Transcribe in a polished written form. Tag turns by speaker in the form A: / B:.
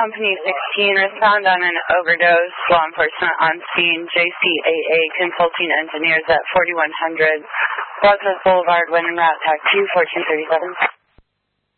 A: Company 16, respond on an overdose. Law enforcement on scene. JCAA Consulting Engineers at 4100 Roswell Boulevard, when en route, TAC 2, 1437.